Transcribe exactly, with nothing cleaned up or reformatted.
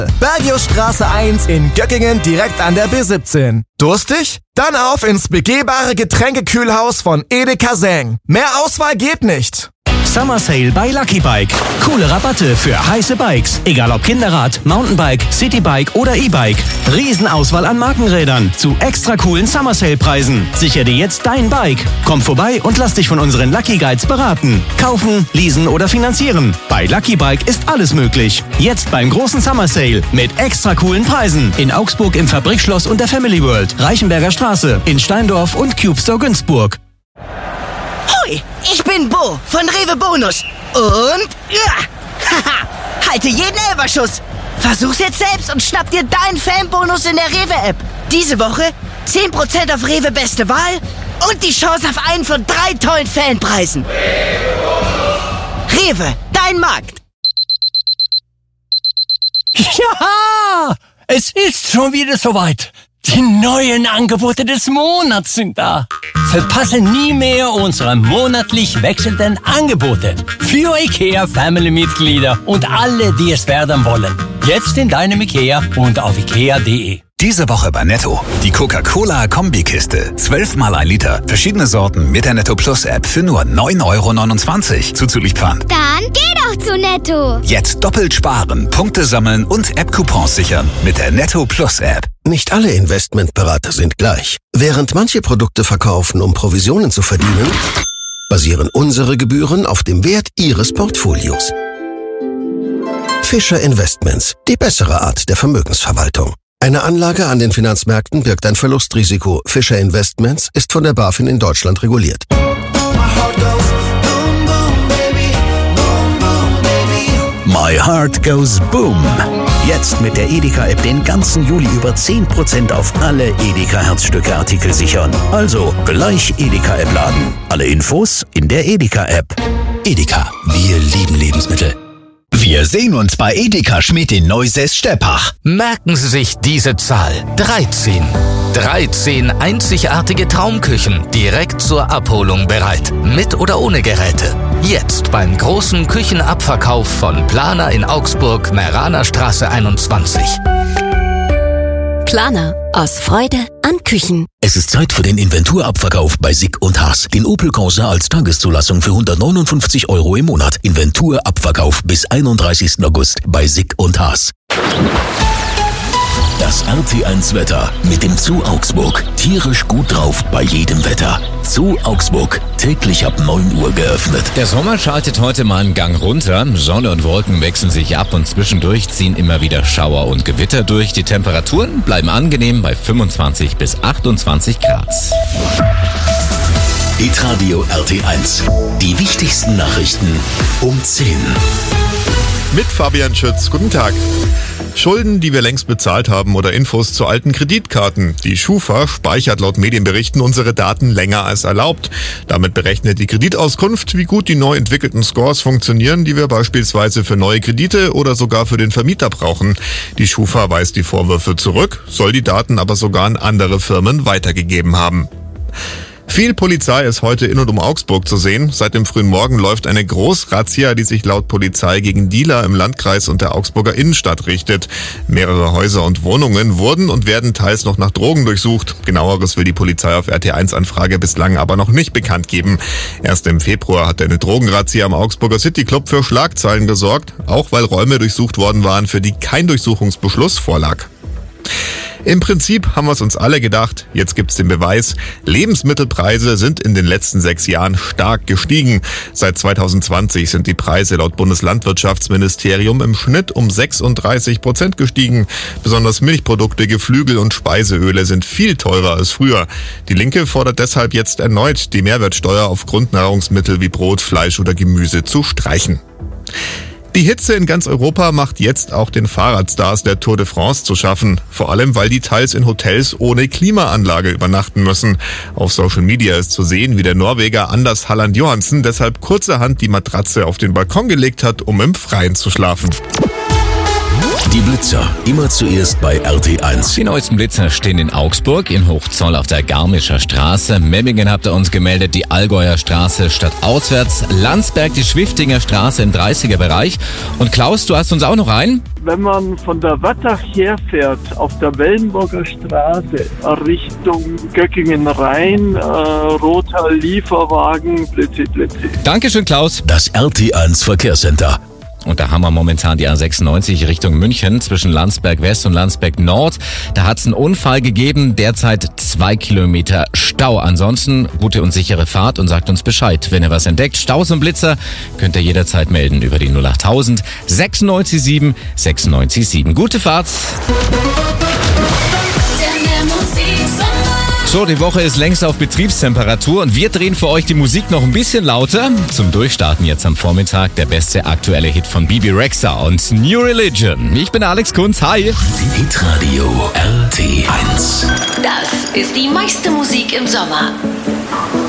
Bergiusstraße eins in Göckingen direkt an der B siebzehn. Durstig? Dann auf ins begehbare Getränkekühlhaus von Edeka Seng. Mehr Auswahl geht nicht. Summer Sale bei Lucky Bike. Coole Rabatte für heiße Bikes. Egal ob Kinderrad, Mountainbike, Citybike oder E-Bike. Riesenauswahl an Markenrädern zu extra coolen Summer Sale Preisen. Sichere dir jetzt dein Bike. Komm vorbei und lass dich von unseren Lucky Guides beraten. Kaufen, leasen oder finanzieren. Bei Lucky Bike ist alles möglich. Jetzt beim großen Summer Sale mit extra coolen Preisen. In Augsburg im Fabrikschloss und der Family World. Reichenberger Straße. In Steindorf und Cube Store Günzburg. Hoi, ich bin Bo von Rewe Bonus. Und ja, haha, halte jeden Elferschuss. Versuch's jetzt selbst und schnapp dir deinen Fanbonus in der Rewe-App. Diese Woche zehn Prozent auf Rewe Beste Wahl und die Chance auf einen von drei tollen Fanpreisen. Rewe, dein Markt. Ja, es ist schon wieder soweit. Die neuen Angebote des Monats sind da. Verpasse nie mehr unsere monatlich wechselnden Angebote für IKEA Family-Mitglieder und alle, die es werden wollen. Jetzt in deinem IKEA und auf ikea punkt de. Diese Woche bei Netto. Die Coca-Cola Kombikiste. zwölf mal ein Liter. Verschiedene Sorten mit der Netto Plus App für nur neun Euro neunundzwanzig. Zuzüglich Pfand. Dann geh doch zu Netto. Jetzt doppelt sparen, Punkte sammeln und App-Coupons sichern mit der Netto Plus App. Nicht alle Investmentberater sind gleich. Während manche Produkte verkaufen, um Provisionen zu verdienen, basieren unsere Gebühren auf dem Wert Ihres Portfolios. Fischer Investments. Die bessere Art der Vermögensverwaltung. Eine Anlage an den Finanzmärkten birgt ein Verlustrisiko. Fischer Investments ist von der BaFin in Deutschland reguliert. My Heart Goes Boom. Jetzt mit der Edeka-App den ganzen Juli über zehn Prozent auf alle Edeka-Herzstücke-Artikel sichern. Also gleich Edeka-App laden. Alle Infos in der Edeka-App. Edeka, wir lieben Lebensmittel. Wir sehen uns bei Edeka Schmidt in Neusäß-Steppach. Merken Sie sich diese Zahl. dreizehn. dreizehn einzigartige Traumküchen direkt zur Abholung bereit. Mit oder ohne Geräte. Jetzt beim großen Küchenabverkauf von Planer in Augsburg, Meraner Straße einundzwanzig. Planer. Aus Freude an Küchen. Es ist Zeit für den Inventurabverkauf bei Sick und Haas. Den Opel Corsa als Tageszulassung für hundertneunundfünfzig Euro im Monat. Inventurabverkauf bis einunddreißigsten August bei Sick und Haas. Das R T eins Wetter mit dem Zoo Augsburg. Tierisch gut drauf bei jedem Wetter. Zoo Augsburg. Täglich ab neun Uhr geöffnet. Der Sommer schaltet heute mal einen Gang runter. Sonne und Wolken wechseln sich ab und zwischendurch ziehen immer wieder Schauer und Gewitter durch. Die Temperaturen bleiben angenehm bei fünfundzwanzig bis achtundzwanzig Grad. Hitradio R T eins. Die wichtigsten Nachrichten um zehn. Mit Fabian Schütz. Guten Tag. Schulden, die wir längst bezahlt haben oder Infos zu alten Kreditkarten. Die Schufa speichert laut Medienberichten unsere Daten länger als erlaubt. Damit berechnet die Kreditauskunft, wie gut die neu entwickelten Scores funktionieren, die wir beispielsweise für neue Kredite oder sogar für den Vermieter brauchen. Die Schufa weist die Vorwürfe zurück, soll die Daten aber sogar an andere Firmen weitergegeben haben. Viel Polizei ist heute in und um Augsburg zu sehen. Seit dem frühen Morgen läuft eine Großrazzia, die sich laut Polizei gegen Dealer im Landkreis und der Augsburger Innenstadt richtet. Mehrere Häuser und Wohnungen wurden und werden teils noch nach Drogen durchsucht. Genaueres will die Polizei auf R T eins Anfrage bislang aber noch nicht bekannt geben. Erst im Februar hat eine Drogenrazzia am Augsburger City Club für Schlagzeilen gesorgt, auch weil Räume durchsucht worden waren, für die kein Durchsuchungsbeschluss vorlag. Im Prinzip haben wir es uns alle gedacht, jetzt gibt's den Beweis. Lebensmittelpreise sind in den letzten sechs Jahren stark gestiegen. Seit zweitausendzwanzig sind die Preise laut Bundeslandwirtschaftsministerium im Schnitt um sechsunddreißig Prozent gestiegen. Besonders Milchprodukte, Geflügel und Speiseöle sind viel teurer als früher. Die Linke fordert deshalb jetzt erneut, die Mehrwertsteuer auf Grundnahrungsmittel wie Brot, Fleisch oder Gemüse zu streichen. Die Hitze in ganz Europa macht jetzt auch den Fahrradstars der Tour de France zu schaffen. Vor allem, weil die teils in Hotels ohne Klimaanlage übernachten müssen. Auf Social Media ist zu sehen, wie der Norweger Anders Halland Johansen deshalb kurzerhand die Matratze auf den Balkon gelegt hat, um im Freien zu schlafen. Die Blitzer, immer zuerst bei R T eins. Die neuesten Blitzer stehen in Augsburg, in Hochzoll auf der Garmischer Straße. Memmingen habt ihr uns gemeldet, die Allgäuer Straße statt auswärts. Landsberg, die Schwiftinger Straße im dreißiger Bereich. Und Klaus, du hast uns auch noch einen? Wenn man von der Wattach herfährt, auf der Wellenburger Straße, Richtung Göckingen-Rhein, äh, roter Lieferwagen, Blitzi, Blitzi. Dankeschön, Klaus. Das R T eins Verkehrscenter. Und da haben wir momentan die A sechsundneunzig Richtung München zwischen Landsberg West und Landsberg Nord. Da hat es einen Unfall gegeben, derzeit zwei Kilometer Stau. Ansonsten gute und sichere Fahrt und sagt uns Bescheid. Wenn ihr was entdeckt, Staus und Blitzer, könnt ihr jederzeit melden über die null achttausend sechsundneunzig sieben sechsundneunzig sieben. Gute Fahrt! So, die Woche ist längst auf Betriebstemperatur und wir drehen für euch die Musik noch ein bisschen lauter. Zum Durchstarten jetzt am Vormittag der beste aktuelle Hit von Bibi Rexha und New Religion. Ich bin Alex Kunz, hi. Hitradio R T eins. Das ist die meiste Musik im Sommer.